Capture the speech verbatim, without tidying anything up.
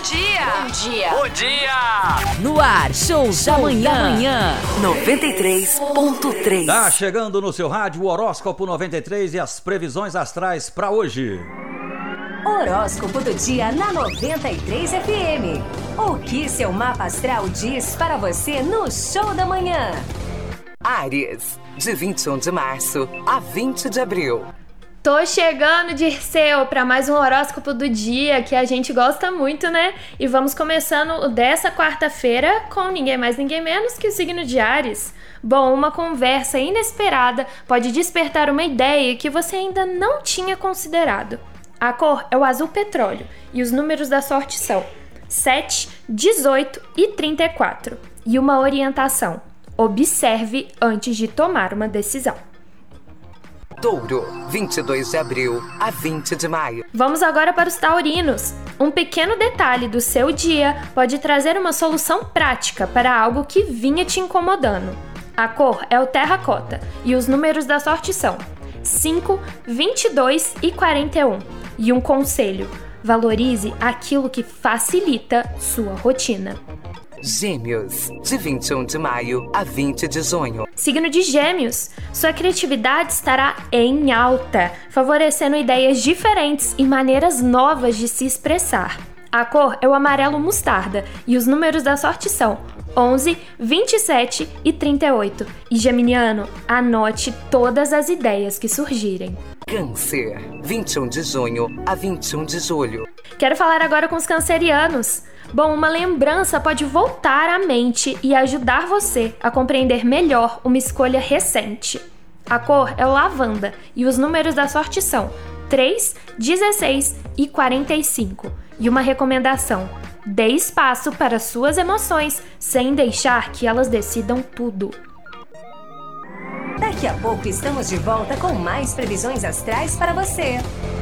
dia! Bom dia! Bom dia! No ar, show, show da manhã. da manhã. noventa e três ponto três. Tá chegando no seu rádio o Horóscopo noventa e três e as previsões astrais para hoje. Horóscopo do dia na noventa e três F M. O que seu mapa astral diz para você no show da manhã? Áries, de vinte e um de março a vinte de abril. Tô chegando, Dirceu, para mais um horóscopo do dia que a gente gosta muito, né? E vamos começando dessa quarta-feira com ninguém mais, ninguém menos que o signo de Áries. Bom, uma conversa inesperada pode despertar uma ideia que você ainda não tinha considerado. A cor é o azul petróleo e os números da sorte são sete, dezoito e trinta e quatro. E uma orientação: observe antes de tomar uma decisão. Touro, vinte e dois de abril a vinte de maio. Vamos agora para os taurinos. Um pequeno detalhe do seu dia pode trazer uma solução prática para algo que vinha te incomodando. A cor é o terracota e os números da sorte são cinco, vinte e dois e quarenta e um. E um conselho: valorize aquilo que facilita sua rotina. Gêmeos, de vinte e um de maio a vinte de junho. Signo de Gêmeos, sua criatividade estará em alta, favorecendo ideias diferentes e maneiras novas de se expressar. A cor é o amarelo mostarda e os números da sorte são onze, vinte e sete e trinta e oito. E geminiano, anote todas as ideias que surgirem. Câncer, vinte e um de junho a vinte e um de julho. Quero falar agora com os cancerianos. Bom, uma lembrança pode voltar à mente e ajudar você a compreender melhor uma escolha recente. A cor é o lavanda e os números da sorte são três, dezesseis e quarenta e cinco. E uma recomendação: dê espaço para suas emoções sem deixar que elas decidam tudo. Daqui a pouco estamos de volta com mais previsões astrais para você.